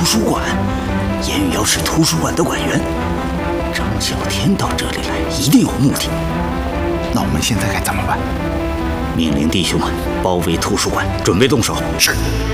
图书馆，燕玉瑶是图书馆的馆员。张啸天到这里来，一定有目的。 那我们现在该怎么办？ 命令弟兄们包围图书馆，准备动手。 是。